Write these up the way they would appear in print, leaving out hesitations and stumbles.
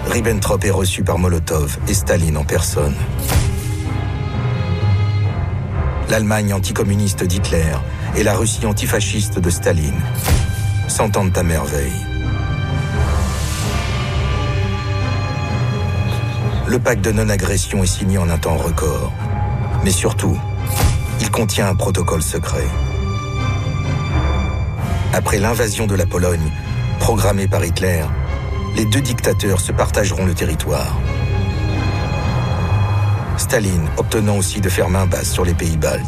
Ribbentrop est reçu par Molotov et Staline en personne. L'Allemagne anticommuniste d'Hitler et la Russie antifasciste de Staline s'entendent à merveille. Le pacte de non-agression est signé en un temps record. Mais surtout, il contient un protocole secret. Après l'invasion de la Pologne, programmée par Hitler, les deux dictateurs se partageront le territoire. Staline obtenant aussi de faire main basse sur les pays baltes.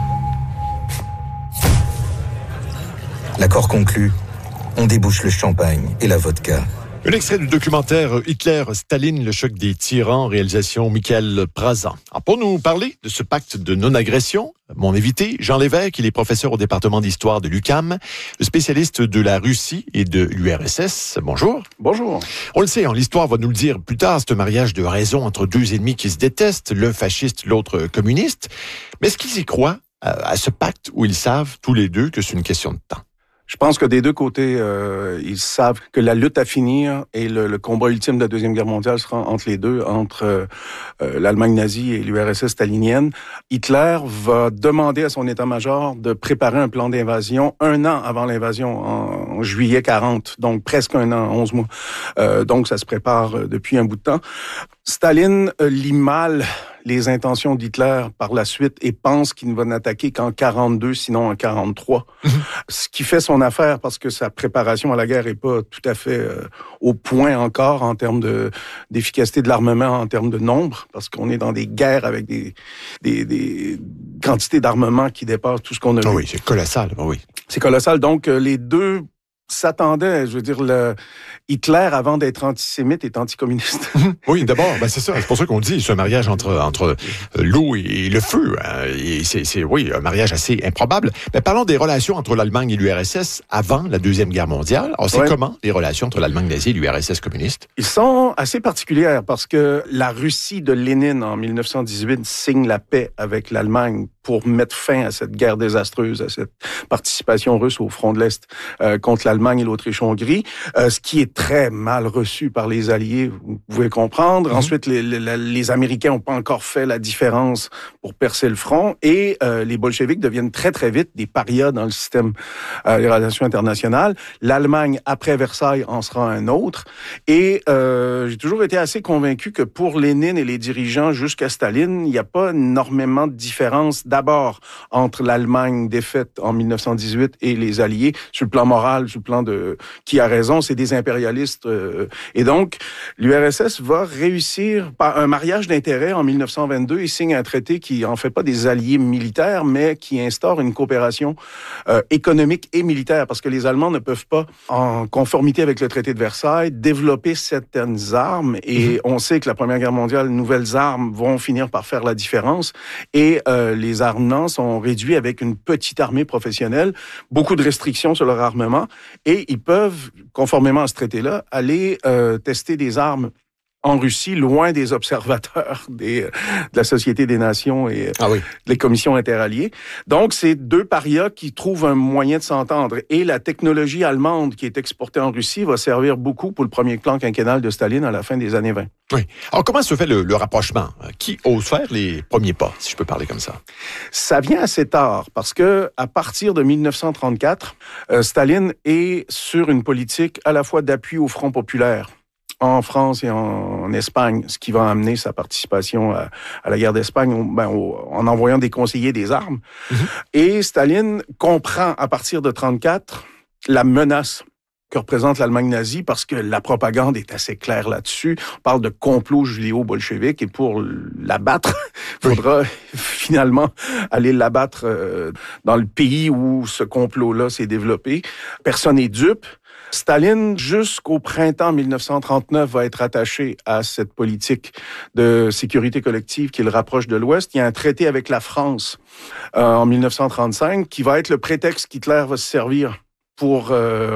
L'accord conclu, on débouche le champagne et la vodka. Un extrait du documentaire Hitler-Staline, le choc des tyrans, réalisation Michael Prazan. Alors pour nous parler de ce pacte de non-agression, mon invité, Jean Lévesque, il est professeur au département d'histoire de l'UQAM, le spécialiste de la Russie et de l'URSS. Bonjour. Bonjour. On le sait, l'histoire va nous le dire plus tard, c'est un mariage de raison entre deux ennemis qui se détestent, l'un fasciste, l'autre communiste. Mais est-ce qu'ils y croient à ce pacte où ils savent tous les deux que c'est une question de temps? Je pense que des deux côtés, ils savent que la lutte à finir et le combat ultime de la Deuxième Guerre mondiale sera entre les deux, entre l'Allemagne nazie et l'URSS stalinienne. Hitler va demander à son état-major de préparer un plan d'invasion 1 an avant l'invasion, en juillet 40, donc presque 1 an, 11 mois. Donc ça se prépare depuis un bout de temps. Staline lit mal les intentions d'Hitler par la suite et pense qu'il ne va n'attaquer qu'en 42, sinon en 43. Ce qui fait son affaire parce que sa préparation à la guerre est pas tout à fait au point encore en termes d'efficacité de l'armement, en termes de nombre, parce qu'on est dans des guerres avec des quantités d'armement qui dépassent tout ce qu'on a vu. Oui, c'est colossal, oui. C'est colossal. Donc, les deux s'attendait, je veux dire, Hitler, avant d'être antisémite, est anticommuniste. Oui, d'abord, c'est ça. C'est pour ça qu'on dit, c'est un mariage entre l'eau et le feu. Et c'est, oui, un mariage assez improbable. Mais parlons des relations entre l'Allemagne et l'URSS avant la Deuxième Guerre mondiale. Alors, c'est comment les relations entre l'Allemagne nazie et l'URSS communiste? Ils sont assez particulières parce que la Russie de Lénine, en 1918, signe la paix avec l'Allemagne pour mettre fin à cette guerre désastreuse, à cette participation russe au front de l'Est contre l'Allemagne et l'Autriche-Hongrie, ce qui est très mal reçu par les Alliés, vous pouvez comprendre. Ensuite, les Américains n'ont pas encore fait la différence pour percer le front et les bolcheviks deviennent très, très vite des parias dans le système des relations internationales. L'Allemagne, après Versailles, en sera un autre. Et j'ai toujours été assez convaincu que pour Lénine et les dirigeants jusqu'à Staline, il n'y a pas énormément de différence d'abord entre l'Allemagne défaite en 1918 et les Alliés sur le plan moral, sur le plan de qui a raison, c'est des impérialistes. Et donc, l'URSS va réussir par un mariage d'intérêts en 1922 et signe un traité qui en fait pas des alliés militaires, mais qui instaure une coopération économique et militaire, parce que les Allemands ne peuvent pas, en conformité avec le traité de Versailles, développer certaines armes. Et on sait que la Première Guerre mondiale, nouvelles armes vont finir par faire la différence. Et les armements sont réduits avec une petite armée professionnelle, beaucoup de restrictions sur leur armement, et ils peuvent, conformément à ce traité-là, aller tester des armes en Russie, loin des observateurs de la Société des Nations et les commissions interalliées. Donc, c'est deux parias qui trouvent un moyen de s'entendre. Et la technologie allemande qui est exportée en Russie va servir beaucoup pour le premier plan quinquennal de Staline à la fin des années 20. Oui. Alors, comment se fait le rapprochement? Qui ose faire les premiers pas, si je peux parler comme ça? Ça vient assez tard, parce que à partir de 1934, Staline est sur une politique à la fois d'appui au Front populaire en France et en Espagne, ce qui va amener sa participation à la guerre d'Espagne en envoyant des conseillers des armes. Et Staline comprend à partir de 1934 la menace que représente l'Allemagne nazie, parce que la propagande est assez claire là-dessus. On parle de complot judéo-bolchevique, et pour l'abattre, il faudra finalement aller l'abattre dans le pays où ce complot-là s'est développé. Personne n'est dupe. Staline, jusqu'au printemps 1939, va être attaché à cette politique de sécurité collective qui le rapproche de l'Ouest. Il y a un traité avec la France en 1935 qui va être le prétexte qu'Hitler va se servir pour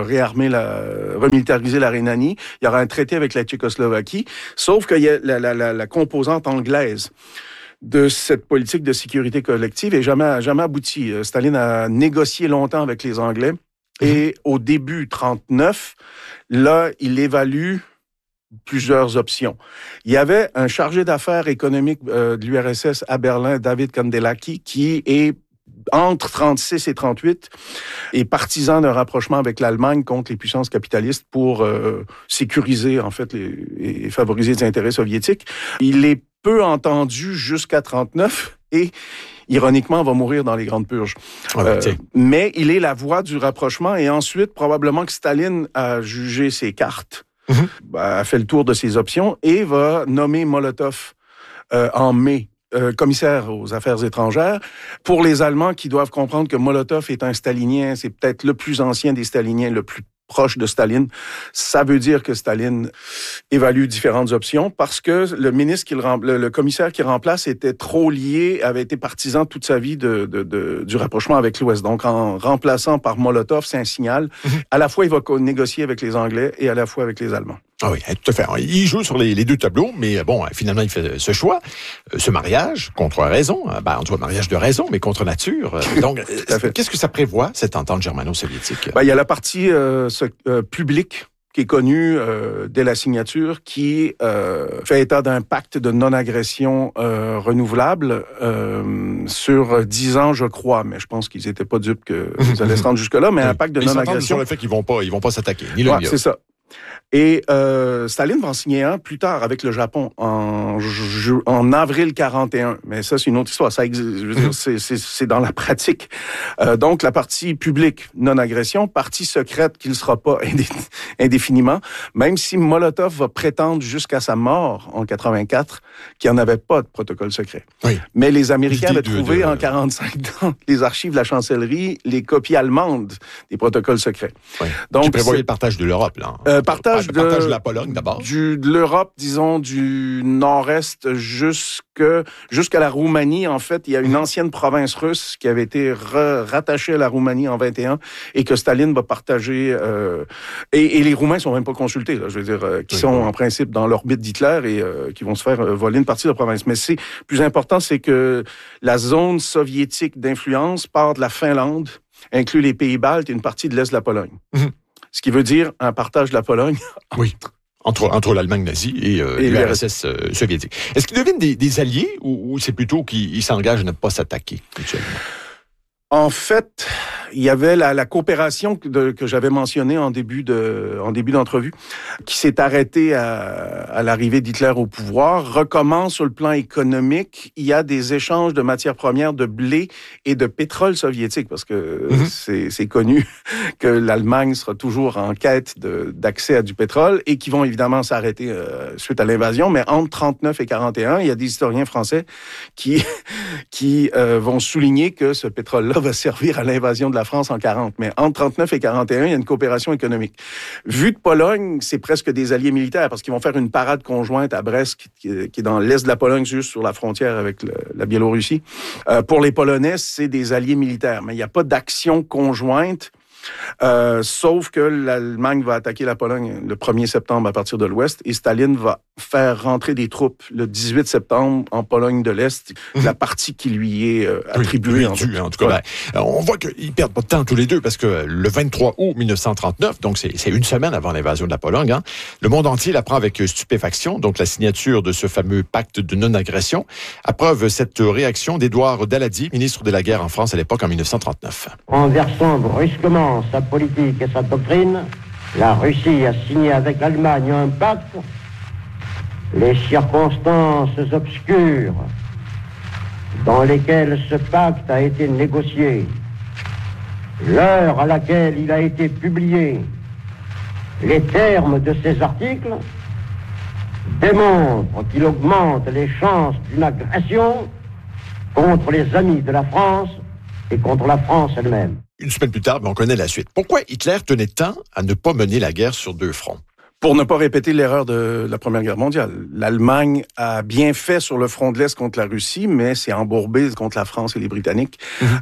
remilitariser la Rhénanie. Il y aura un traité avec la Tchécoslovaquie, sauf qu'il y a la composante anglaise de cette politique de sécurité collective et jamais abouti. Staline a négocié longtemps avec les Anglais. Et au début 1939, là, il évalue plusieurs options. Il y avait un chargé d'affaires économique de l'URSS à Berlin, David Kandelaki, qui est entre 36 et 38 et partisan d'un rapprochement avec l'Allemagne contre les puissances capitalistes pour sécuriser en fait et favoriser les intérêts soviétiques. Il est peu entendu jusqu'à 39 et ironiquement, va mourir dans les grandes purges. Mais il est la voix du rapprochement et ensuite, probablement que Staline a jugé ses cartes, a fait le tour de ses options et va nommer Molotov en mai commissaire aux affaires étrangères. Pour les Allemands qui doivent comprendre que Molotov est un stalinien, c'est peut-être le plus ancien des staliniens, le plus proche de Staline, ça veut dire que Staline évalue différentes options parce que le commissaire qui remplace était trop lié, avait été partisan toute sa vie du rapprochement avec l'Ouest. Donc, en remplaçant par Molotov, c'est un signal. À la fois, il va négocier avec les Anglais et à la fois avec les Allemands. Ah oui, tout à fait. Il joue sur les deux tableaux, mais bon, finalement, il fait ce choix, ce mariage, contre raison, en tout cas, mariage de raison, mais contre nature. Donc, qu'est-ce que ça prévoit, cette entente germano-soviétique? Il y a la partie publique qui est connue dès la signature, qui fait état d'un pacte de non-agression renouvelable sur 10 ans, je crois. Mais je pense qu'ils n'étaient pas dupes qu'ils allaient se rendre jusque-là. Mais un pacte de non-agression... Ils sur le fait qu'ils vont pas s'attaquer, ni l'un ni l'autre. C'est ça. Et Staline va en signer un plus tard avec le Japon, en avril 41. Mais ça, c'est une autre histoire. Ça existe, je veux dire, c'est dans la pratique. Donc, la partie publique, non-agression, partie secrète qui ne sera pas indéfiniment, même si Molotov va prétendre jusqu'à sa mort en 84 qu'il n'y en avait pas de protocole secret. Oui. Mais les Américains avaient trouvé en 45 dans les archives de la chancellerie les copies allemandes des protocoles secrets. Oui. Donc, tu prévoyais le partage de l'Europe, là. Partage de la Pologne, d'abord. De l'Europe, disons, du nord-est jusqu'à la Roumanie. En fait, il y a une ancienne province russe qui avait été rattachée à la Roumanie en 21 et que Staline va partager. Et les Roumains sont même pas consultés, là, je veux dire, qui sont en principe dans l'orbite d'Hitler et qui vont se faire voler une partie de la province. Mais c'est plus important, c'est que la zone soviétique d'influence part de la Finlande, inclut les pays baltes et une partie de l'est de la Pologne. Ce qui veut dire un partage de la Pologne. Oui, entre l'Allemagne nazie et l'URSS soviétique. Est-ce qu'ils deviennent des alliés ou c'est plutôt qu'ils s'engagent à ne pas s'attaquer mutuellement? En fait, il y avait la coopération que j'avais mentionnée en début d'entrevue, qui s'est arrêtée à l'arrivée d'Hitler au pouvoir, recommence sur le plan économique. Il y a des échanges de matières premières, de blé et de pétrole soviétique, parce que c'est connu que l'Allemagne sera toujours en quête d'accès à du pétrole et qui vont évidemment s'arrêter suite à l'invasion. Mais entre 39 et 41, il y a des historiens français qui vont souligner que ce pétrole-là va servir à l'invasion de la France en 40. Mais entre 39 et 41, il y a une coopération économique. Vu de Pologne, c'est presque des alliés militaires parce qu'ils vont faire une parade conjointe à Brest, qui est dans l'est de la Pologne, juste sur la frontière avec la Biélorussie. Pour les Polonais, c'est des alliés militaires. Mais il n'y a pas d'action conjointe. Sauf que l'Allemagne va attaquer la Pologne le 1er septembre à partir de l'Ouest et Staline va faire rentrer des troupes le 18 septembre en Pologne de l'Est, la partie qui lui est attribuée. En tout cas, on voit qu'ils perdent pas de temps tous les deux parce que le 23 août 1939, donc c'est une semaine avant l'invasion de la Pologne, le monde entier l'apprend avec stupéfaction, donc la signature de ce fameux pacte de non-agression. À preuve cette réaction d'Édouard Daladier, ministre de la Guerre en France à l'époque en 1939. En versant brusquement sa politique et sa doctrine, la Russie a signé avec l'Allemagne un pacte. Les circonstances obscures dans lesquelles ce pacte a été négocié, l'heure à laquelle il a été publié, les termes de ces articles démontrent qu'il augmente les chances d'une agression contre les amis de la France et contre la France elle-même. Une semaine plus tard, on connaît la suite. Pourquoi Hitler tenait tant à ne pas mener la guerre sur deux fronts? Pour ne pas répéter l'erreur de la Première Guerre mondiale. L'Allemagne a bien fait sur le front de l'Est contre la Russie, mais c'est embourbé contre la France et les Britanniques.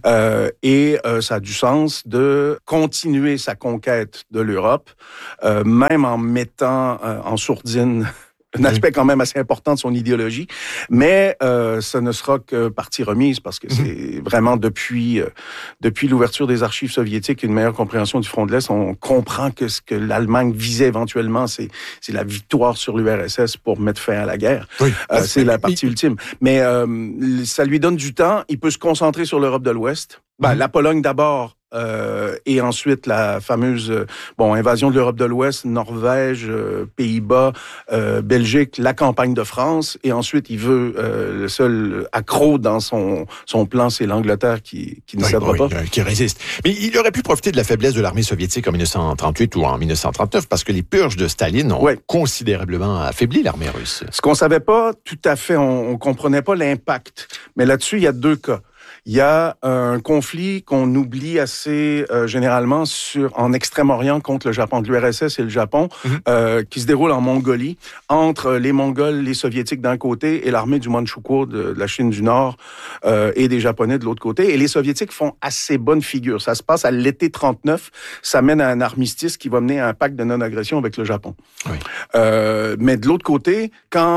Ça a du sens de continuer sa conquête de l'Europe, même en mettant en sourdine un aspect quand même assez important de son idéologie, mais ce ne sera que partie remise parce que c'est vraiment depuis l'ouverture des archives soviétiques une meilleure compréhension du front de l'Est. On comprend que ce que l'Allemagne visait éventuellement, c'est la victoire sur l'URSS pour mettre fin à la guerre. Oui. C'est la partie ultime. Mais ça lui donne du temps. Il peut se concentrer sur l'Europe de l'Ouest. La Pologne d'abord. Et ensuite la fameuse invasion de l'Europe de l'Ouest, Norvège, Pays-Bas, Belgique, la campagne de France, et ensuite il veut le seul accro dans son plan, c'est l'Angleterre qui ne cédera pas, qui résiste. Mais il aurait pu profiter de la faiblesse de l'armée soviétique en 1938 ou en 1939 parce que les purges de Staline ont considérablement affaibli l'armée russe. Ce qu'on savait pas tout à fait, on comprenait pas l'impact, mais là-dessus il y a deux cas. Il y a un conflit qu'on oublie assez généralement en Extrême-Orient contre le Japon, de l'URSS et le Japon, qui se déroule en Mongolie, entre les Mongols, les Soviétiques d'un côté et l'armée du Manchukuo de la Chine du Nord et des Japonais de l'autre côté. Et les Soviétiques font assez bonne figure. Ça se passe à l'été 39. Ça mène à un armistice qui va mener à un pacte de non-agression avec le Japon. Oui. Mais de l'autre côté,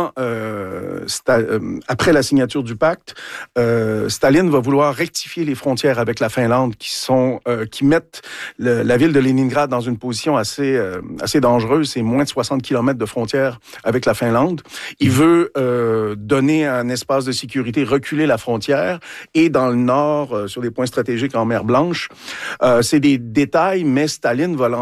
après la signature du pacte, Staline va vouloir rectifier les frontières avec la Finlande qui mettent la ville de Leningrad dans une position assez dangereuse. C'est moins de 60 km de frontières avec la Finlande. Il veut donner un espace de sécurité, reculer la frontière, et dans le nord, sur des points stratégiques en mer Blanche. C'est des détails, mais Staline va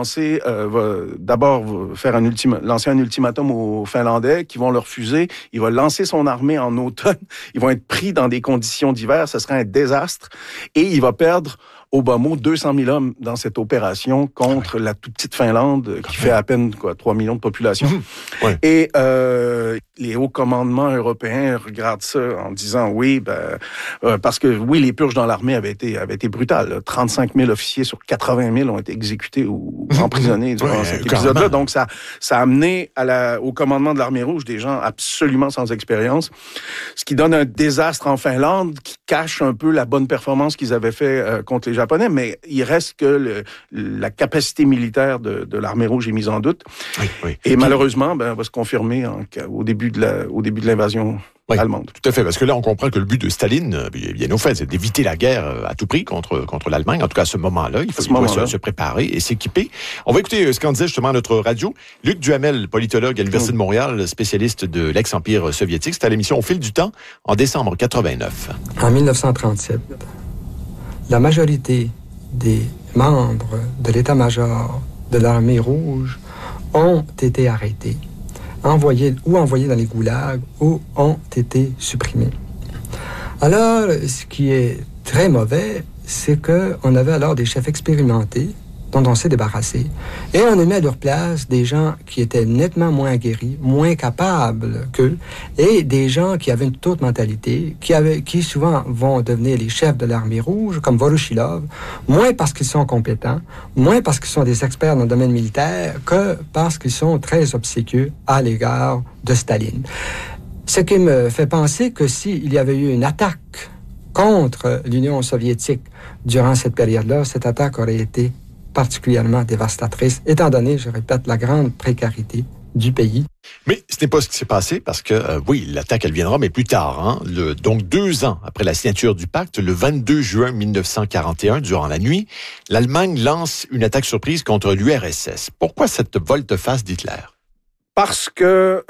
d'abord lancer un ultimatum aux Finlandais qui vont le refuser. Il va lancer son armée en automne. Ils vont être pris dans des conditions d'hiver. Ce sera un désastre. Et il va perdre, au bas mot, 200 000 hommes dans cette opération contre la toute petite Finlande qui fait à peine 3 millions de population. Et les hauts commandements européens regardent ça en disant parce que les purges dans l'armée avaient été brutales. 35 000 officiers sur 80 000 ont été exécutés ou emprisonnés durant cet épisode-là. Donc ça a amené au commandement de l'armée rouge des gens absolument sans expérience, ce qui donne un désastre en Finlande qui cache un peu la bonne performance qu'ils avaient fait contre les Japonais, mais il reste que la capacité militaire de l'armée rouge est mise en doute. Et malheureusement, on va se confirmer au début de l'invasion allemande. Tout à fait, parce que là, on comprend que le but de Staline, bien au fait, c'est d'éviter la guerre à tout prix contre l'Allemagne. En tout cas, à ce moment-là, il faut se préparer et s'équiper. On va écouter ce qu'en disait justement notre radio. Luc Duhamel, politologue à l'Université de Montréal, spécialiste de l'ex-empire soviétique. C'était à l'émission Au fil du temps, en décembre 89. En 1937, la majorité des membres de l'état-major de l'armée rouge ont été arrêtés, envoyés dans les goulags ou ont été supprimés. Alors, ce qui est très mauvais, c'est qu'on avait alors des chefs expérimentés dont on s'est débarrassé, et on a mis à leur place des gens qui étaient nettement moins aguerris, moins capables qu'eux, et des gens qui avaient une toute autre mentalité, qui souvent vont devenir les chefs de l'armée rouge, comme Voroshilov, moins parce qu'ils sont compétents, moins parce qu'ils sont des experts dans le domaine militaire, que parce qu'ils sont très obséquieux à l'égard de Staline. Ce qui me fait penser que s'il y avait eu une attaque contre l'Union soviétique durant cette période-là, cette attaque aurait été particulièrement dévastatrice, étant donné, je répète, la grande précarité du pays. Mais ce n'est pas ce qui s'est passé parce que, l'attaque, elle viendra, mais plus tard. Donc, 2 ans après la signature du pacte, le 22 juin 1941, durant la nuit, l'Allemagne lance une attaque surprise contre l'URSS. Pourquoi cette volte-face d'Hitler? Parce que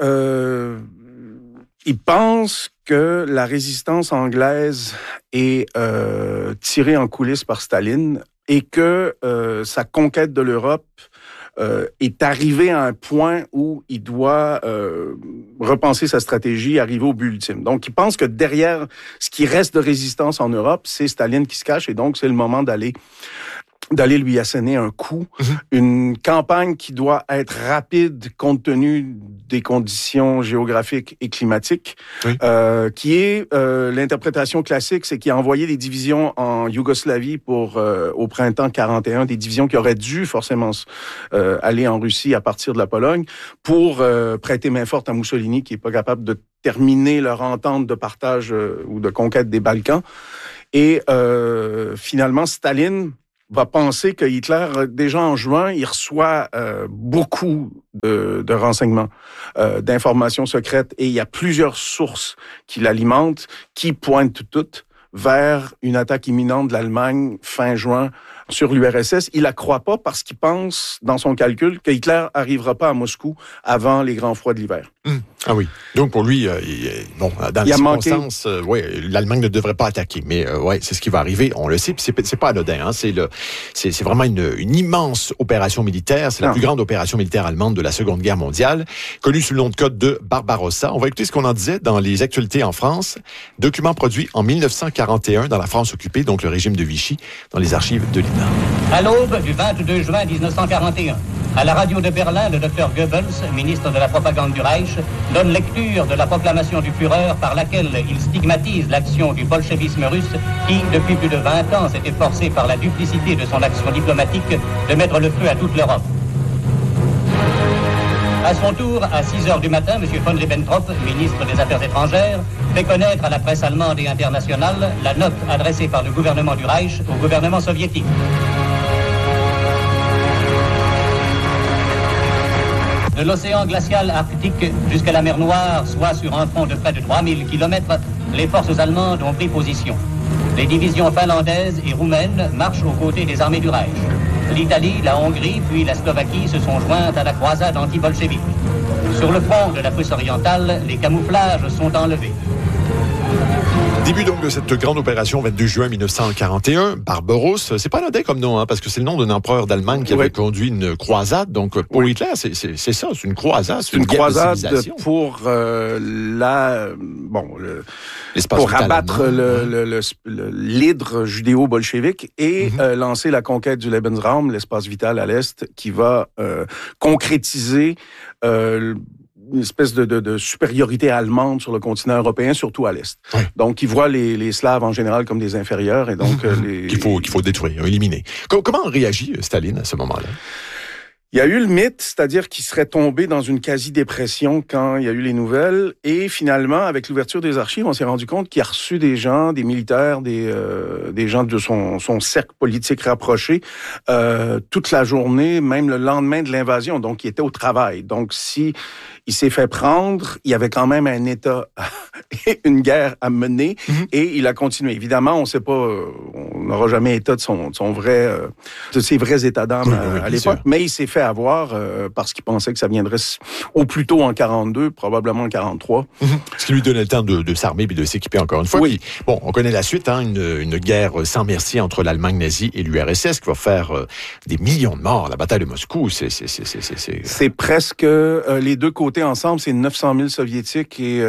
il pense que la résistance anglaise est tirée en coulisses par Staline et que sa conquête de l'Europe est arrivée à un point où il doit repenser sa stratégie, arriver au but ultime. Donc, il pense que derrière ce qui reste de résistance en Europe, c'est Staline qui se cache, et donc c'est le moment d'aller lui asséner un coup, une campagne qui doit être rapide compte tenu des conditions géographiques et climatiques, qui est l'interprétation classique, c'est qu'il a envoyé des divisions en Yougoslavie au printemps 41, des divisions qui auraient dû forcément aller en Russie à partir de la Pologne pour prêter main forte à Mussolini, qui est pas capable de terminer leur entente de partage ou de conquête des Balkans. Et finalement, Staline va penser que Hitler, déjà en juin, il reçoit beaucoup de renseignements, d'informations secrètes, et il y a plusieurs sources qui l'alimentent, qui pointent toutes vers une attaque imminente de l'Allemagne fin juin sur l'URSS. Il la croit pas parce qu'il pense, dans son calcul, que Hitler arrivera pas à Moscou avant les grands froids de l'hiver. Ah oui. Donc pour lui, dans les circonstances, l'Allemagne ne devrait pas attaquer. Mais c'est ce qui va arriver. On le sait. Puis c'est pas anodin. Hein. C'est vraiment une immense opération militaire. C'est la plus grande opération militaire allemande de la Seconde Guerre mondiale, connue sous le nom de code de Barbarossa. On va écouter ce qu'on en disait dans les actualités en France. Document produit en 1941 dans la France occupée, donc le régime de Vichy, dans les archives de l'INA. À l'aube du 22 juin 1941, à la radio de Berlin, le docteur Goebbels, ministre de la propagande du Reich, donne lecture de la proclamation du Führer par laquelle il stigmatise l'action du bolchevisme russe qui, depuis plus de 20 ans, s'était forcé par la duplicité de son action diplomatique de mettre le feu à toute l'Europe. À son tour, à 6h du matin, M. von Ribbentrop, ministre des Affaires étrangères, fait connaître à la presse allemande et internationale la note adressée par le gouvernement du Reich au gouvernement soviétique. De l'océan glacial arctique jusqu'à la mer Noire, soit sur un front de près de 3000 km, les forces allemandes ont pris position. Les divisions finlandaises et roumaines marchent aux côtés des armées du Reich. L'Italie, la Hongrie, puis la Slovaquie se sont jointes à la croisade anti-bolchevique. Sur le front de la Prusse orientale, les camouflages sont enlevés. Début donc de cette grande opération 22 juin 1941, Barbarosse, c'est pas anodin comme nom, parce que c'est le nom d'un empereur d'Allemagne qui avait conduit une croisade. Donc pour Hitler, c'est ça, c'est une croisade, c'est une croisade pour pour abattre l'hydre judéo-bolchevique et lancer la conquête du Lebensraum, l'espace vital à l'est, qui va concrétiser une espèce de supériorité allemande sur le continent européen, surtout à l'Est. Oui. Donc, ils voient les Slaves en général comme des inférieurs et donc... Qu'il faut détruire, éliminer. Comment réagit Staline à ce moment-là? Il y a eu le mythe, c'est-à-dire qu'il serait tombé dans une quasi-dépression quand il y a eu les nouvelles. Et finalement, avec l'ouverture des archives, on s'est rendu compte qu'il a reçu des gens, des militaires, des gens de son cercle politique rapproché, toute la journée, même le lendemain de l'invasion. Donc, il était au travail. Donc, si il s'est fait prendre, il y avait quand même un État et une guerre à mener, et il a continué. Évidemment, on ne sait pas, on n'aura jamais état de ses vrais états d'âme à l'époque, mais il s'est fait avoir parce qu'il pensait que ça viendrait au plus tôt en 42, probablement en 43. Ce qui lui donnait le temps de s'armer et de s'équiper encore une fois. Oui. Puis, bon, on connaît la suite, une guerre sans merci entre l'Allemagne nazie et l'URSS qui va faire des millions de morts. La bataille de Moscou, c'est presque les deux côtés ensemble, c'est 900 000 soviétiques et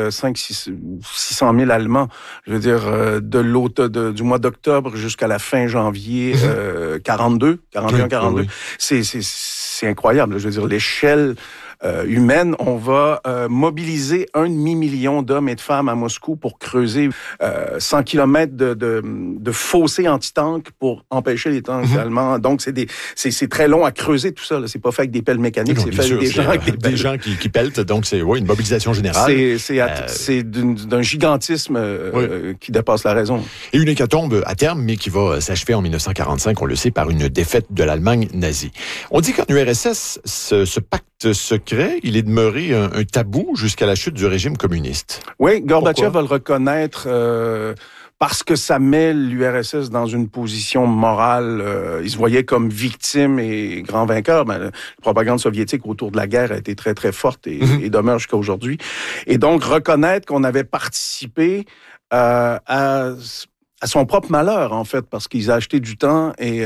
600 000 Allemands. Je veux dire, du mois d'octobre jusqu'à la fin janvier 41-42. Oui. C'est incroyable. Je veux dire, l'échelle humaine, on va mobiliser 1,5 million d'hommes et de femmes à Moscou pour creuser 100 km de fossés anti-tanks pour empêcher les tanks allemands. Donc, c'est très long à creuser tout ça. Là. C'est pas fait avec des pelles mécaniques, c'est fait avec des gens avec des gens qui peltent. Donc, c'est une mobilisation générale. C'est d'un gigantisme qui dépasse la raison. Et une hécatombe à terme, mais qui va s'achever en 1945, on le sait, par une défaite de l'Allemagne nazie. On dit qu'en URSS, ce pacte secret, il est demeuré un tabou jusqu'à la chute du régime communiste. Oui, Gorbatchev va le reconnaître parce que ça met l'URSS dans une position morale. Il se voyait comme victime et grand vainqueur. La propagande soviétique autour de la guerre a été très, très forte et demeure jusqu'à aujourd'hui. Et donc, reconnaître qu'on avait participé à son propre malheur, en fait, parce qu'ils ont acheté du temps et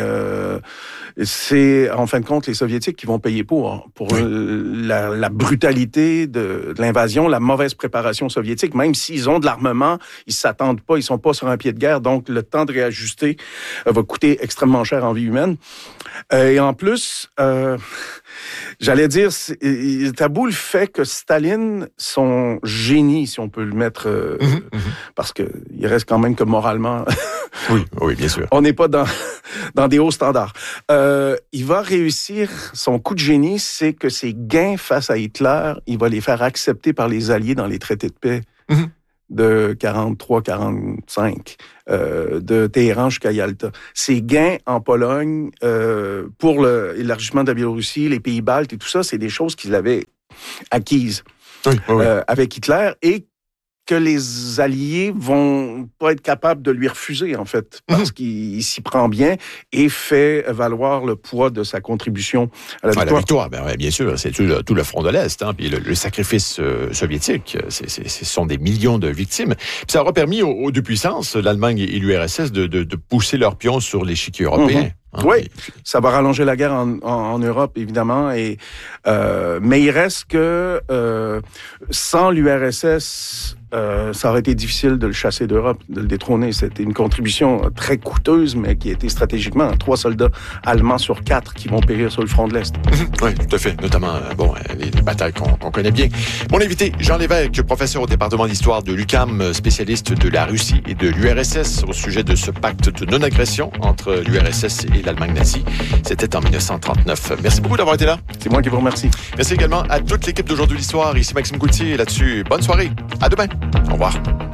c'est, en fin de compte, les Soviétiques qui vont payer pour la brutalité de l'invasion, la mauvaise préparation soviétique. Même s'ils ont de l'armement, ils s'attendent pas, ils sont pas sur un pied de guerre, donc le temps de réajuster va coûter extrêmement cher en vie humaine. Et en plus, j'allais dire, tabou le fait que Staline, son génie, si on peut le mettre, parce que il reste quand même que moralement... oui, bien sûr. On n'est pas dans des hauts standards. Il va réussir, son coup de génie, c'est que ses gains face à Hitler, il va les faire accepter par les Alliés dans les traités de paix. de 43-45, de Téhéran jusqu'à Yalta. Ces gains en Pologne pour l'élargissement de la Biélorussie, les pays baltes et tout ça, c'est des choses qu'ils avaient acquises avec Hitler et que les Alliés vont pas être capables de lui refuser, en fait, parce qu'il s'y prend bien et fait valoir le poids de sa contribution à la victoire. La victoire, bien sûr, c'est tout le front de l'Est, hein, puis le sacrifice soviétique, ce sont des millions de victimes. Puis ça aura permis aux deux puissances, l'Allemagne et l'URSS, de pousser leurs pions sur l'échiquier européen. Oui, ça va rallonger la guerre en Europe, évidemment. Mais il reste que sans l'URSS, ça aurait été difficile de le chasser d'Europe, de le détrôner. C'était une contribution très coûteuse, mais qui a été stratégiquement 3 soldats allemands sur 4 qui vont périr sur le front de l'Est. Oui, tout à fait. Notamment, les batailles qu'on connaît bien. Mon invité, Jean Lévesque, professeur au département d'histoire de l'UQAM, spécialiste de la Russie et de l'URSS au sujet de ce pacte de non-agression entre l'URSS et l'Allemagne nazie. C'était en 1939. Merci beaucoup d'avoir été là. C'est moi qui vous remercie. Merci également à toute l'équipe d'Aujourd'hui l'Histoire. Ici Maxime Coultier. Là-dessus, bonne soirée. À demain. Au revoir.